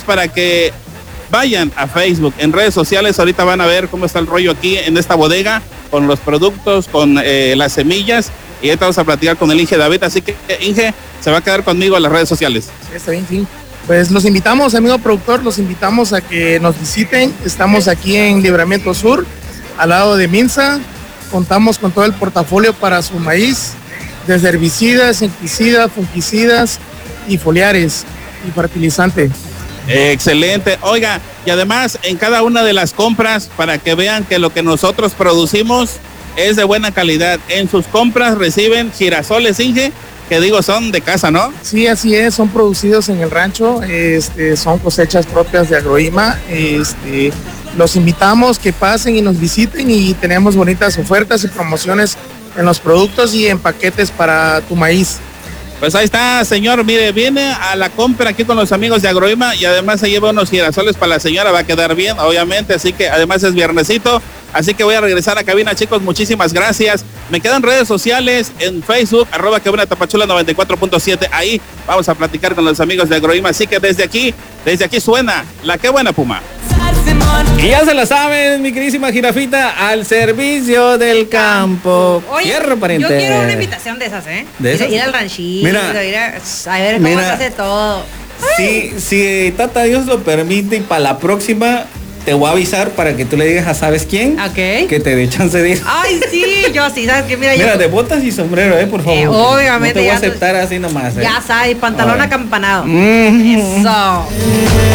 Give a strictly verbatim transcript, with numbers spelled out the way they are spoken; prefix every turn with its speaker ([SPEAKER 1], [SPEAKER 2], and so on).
[SPEAKER 1] para que vayan a Facebook, en redes sociales. Ahorita van a ver cómo está el rollo aquí en esta bodega, con los productos, con eh, las semillas. Y ahorita vamos a platicar con el Inge David. Así que, Inge, se va a quedar conmigo en las redes sociales.
[SPEAKER 2] Sí, está bien, sí. Pues los invitamos, amigo productor, los invitamos a que nos visiten. Estamos aquí en Libramiento Sur, al lado de Minsa. Contamos con todo el portafolio para su maíz, desde herbicidas, insecticidas, fungicidas y foliares y fertilizante.
[SPEAKER 1] Excelente. Oiga, y además en cada una de las compras, para que vean que lo que nosotros producimos es de buena calidad, en sus compras reciben girasoles, Inge, que digo son de casa, ¿no?
[SPEAKER 2] Sí, así es, son producidos en el rancho, este, son cosechas propias de Agroima. Este, los invitamos que pasen y nos visiten, y tenemos bonitas ofertas y promociones en los productos y en paquetes para tu maíz.
[SPEAKER 1] Pues ahí está, señor, mire, viene a la compra aquí con los amigos de Agroima y además se lleva unos girasoles para la señora, va a quedar bien, obviamente, así que además es viernesito, así que voy a regresar a cabina, chicos, muchísimas gracias. Me quedan redes sociales en Facebook, arroba cabina Tapachula noventa y cuatro punto siete, ahí vamos a platicar con los amigos de Agroima, así que desde aquí, desde aquí suena la Qué Buena Puma.
[SPEAKER 3] Y ya se la saben, mi queridísima jirafita, al servicio del campo.
[SPEAKER 4] Oye,
[SPEAKER 3] Cierre, pariente.
[SPEAKER 4] Yo quiero una invitación de esas, ¿eh?
[SPEAKER 3] ¿De esas?
[SPEAKER 4] Ir, ir al ranchito,
[SPEAKER 3] Mira,
[SPEAKER 4] ir a, a ver cómo
[SPEAKER 3] mira,
[SPEAKER 4] se hace todo.
[SPEAKER 3] Si, si Tata Dios lo permite, y para la próxima te voy a avisar para que tú le digas a ¿sabes quién?
[SPEAKER 4] Ok.
[SPEAKER 3] Que te dé chance de ir.
[SPEAKER 4] Ay, sí, yo sí, ¿sabes qué? Mira,
[SPEAKER 3] Mira,
[SPEAKER 4] yo...
[SPEAKER 3] de botas y sombrero, eh, por favor.
[SPEAKER 4] Eh, obviamente.
[SPEAKER 3] No te voy a
[SPEAKER 4] ya
[SPEAKER 3] aceptar así nomás, eh.
[SPEAKER 4] Ya sabes, pantalón
[SPEAKER 3] Ahora.
[SPEAKER 4] acampanado.
[SPEAKER 3] Mm.
[SPEAKER 4] Eso.